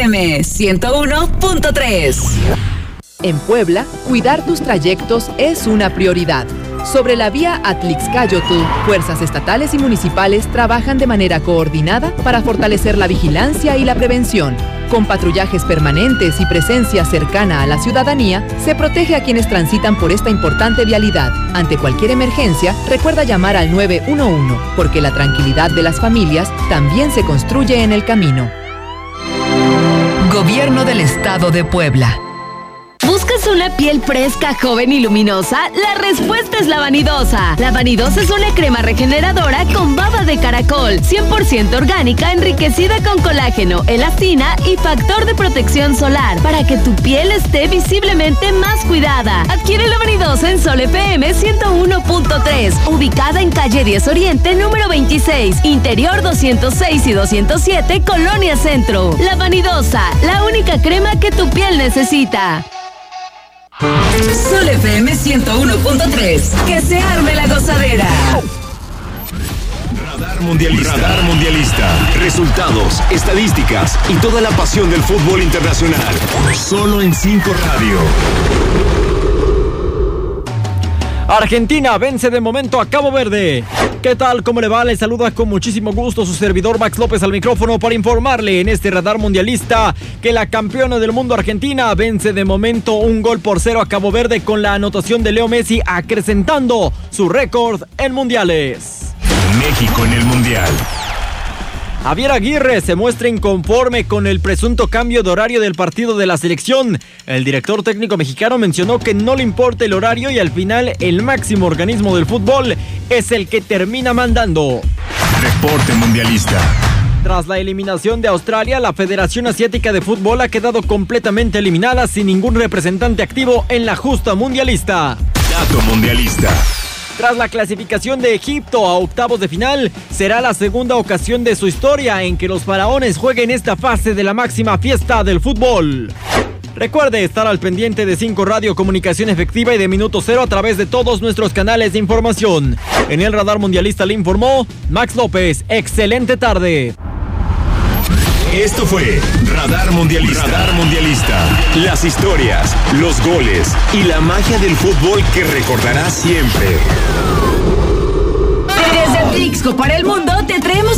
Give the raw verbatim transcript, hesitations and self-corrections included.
M ciento uno punto tres. En Puebla, cuidar tus trayectos es una prioridad. Sobre la vía Atlixcáyotl, fuerzas estatales y municipales trabajan de manera coordinada para fortalecer la vigilancia y la prevención. Con patrullajes permanentes y presencia cercana a la ciudadanía, se protege a quienes transitan por esta importante vialidad. Ante cualquier emergencia, recuerda llamar al nueve uno uno, porque la tranquilidad de las familias también se construye en el camino. Gobierno del Estado de Puebla. ¿Buscas una piel fresca, joven y luminosa? La respuesta es la Vanidosa. La Vanidosa es una crema regeneradora con baba de caracol, cien por ciento orgánica, enriquecida con colágeno, elastina y factor de protección solar, para que tu piel esté visiblemente más cuidada. Adquiere la Vanidosa en Sol F M ciento uno punto tres, ubicada en calle diez Oriente, número veintiséis, interior doscientos seis y doscientos siete, Colonia Centro. La Vanidosa, la única crema que tu piel necesita. Sol F M ciento uno punto tres. Que se arme la gozadera. Radar Mundialista. Radar Mundialista. Resultados, estadísticas y toda la pasión del fútbol internacional. Solo en cinco Radio. Argentina vence de momento a Cabo Verde. ¿Qué tal? ¿Cómo le va? Le saluda con muchísimo gusto su servidor Max López al micrófono para informarle en este Radar Mundialista que la campeona del mundo Argentina vence de momento un gol por cero a Cabo Verde con la anotación de Leo Messi, acrecentando su récord en mundiales. México en el mundial. Javier Aguirre se muestra inconforme con el presunto cambio de horario del partido de la selección. El director técnico mexicano mencionó que no le importa el horario y al final el máximo organismo del fútbol es el que termina mandando. Reporte Mundialista. Tras la eliminación de Australia, la Federación Asiática de Fútbol ha quedado completamente eliminada sin ningún representante activo en la justa mundialista. Dato Mundialista. Tras la clasificación de Egipto a octavos de final, será la segunda ocasión de su historia en que los faraones jueguen esta fase de la máxima fiesta del fútbol. Recuerde estar al pendiente de cinco Radio, comunicación efectiva y de Minuto Cero a través de todos nuestros canales de información. En el Radar Mundialista le informó Max López. Excelente tarde. Esto fue Radar Mundialista. Radar Mundialista. Las historias, los goles y la magia del fútbol que recordarás siempre. Desde Atlixco para el mundo te traemos